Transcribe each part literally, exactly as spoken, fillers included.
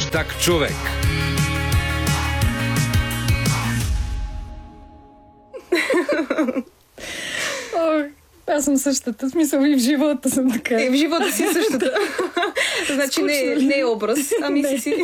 Так човек. Ох, аз съм същата. В смисъл и в живота съм така. И в живота си същата. Значи не, не е образ, ами си си.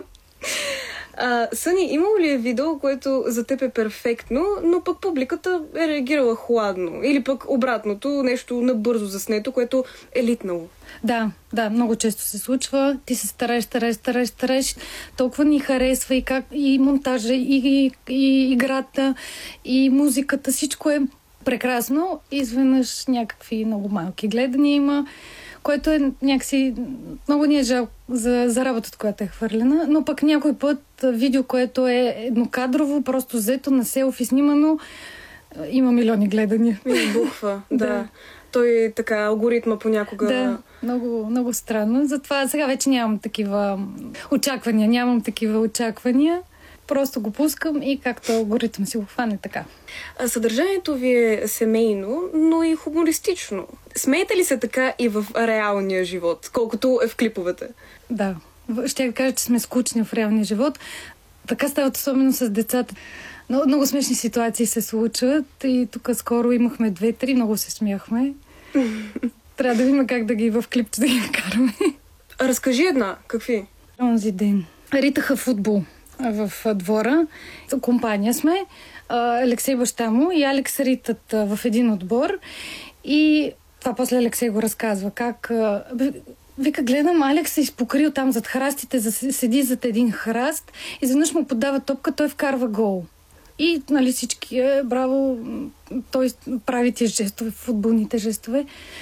А, Съни, имало ли е видео, което за теб е перфектно, но пък публиката е реагирала хладно? Или пък обратното, нещо набързо заснето, което е литнало? Да, да, много често се случва. Ти се стараеш, стараеш, стараеш, стараеш. Толкова ни харесва и, как, и монтажа, и, и, и играта, и музиката. Всичко е прекрасно. Изведнъж някакви много малки гледания има, което е някакси... Много ни е жалко за, за работата, която е хвърлена, но пък някой път видео, което е еднокадрово, просто взето на селфи снимано, има милиони гледания. И буква, да. да. Той така, алгоритма понякога... Да, много, много странно. Затова сега вече нямам такива очаквания. Нямам такива очаквания. Просто го пускам и както алгоритъм си го хване, така. А съдържанието ви е семейно, но и хумористично. Смеете ли се така и в реалния живот, колкото е в клиповете? Да. Ще кажа, че сме скучни в реалния живот. Така стават особено с децата. Много, много смешни ситуации се случват и тук скоро имахме две-три, много се смяхме. Трябва да видим как да ги в клипче да ги накараме. А разкажи една. Какви? Онзи ден. Ритаха футбол в двора. Компания сме. Алексей баща му и Алекс ритат в един отбор. И това после Алексей го разказва. Как... Вика, гледам, Алекс се изпокрил там зад храстите, седи зад един храст. Изведнъж му подава топка, той вкарва гол. И, нали, всички, е, браво, той прави тия жестове, футболните жестове.